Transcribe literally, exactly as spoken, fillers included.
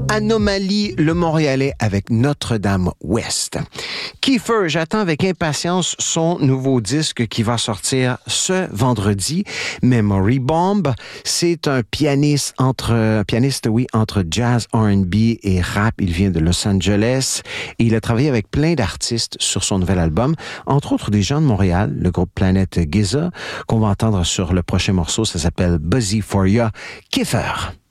Anomalie, le Montréalais avec Notre-Dame-Ouest. Kiefer, j'attends avec impatience son nouveau disque qui va sortir ce vendredi. Memory Bomb, c'est un pianiste entre, un pianiste, oui, entre jazz, R and B et rap. Il vient de Los Angeles et il a travaillé avec plein d'artistes sur son nouvel album, entre autres des gens de Montréal, le groupe Planète Giza, qu'on va entendre sur le prochain morceau. Ça s'appelle Buzzy for Ya. Kiefer.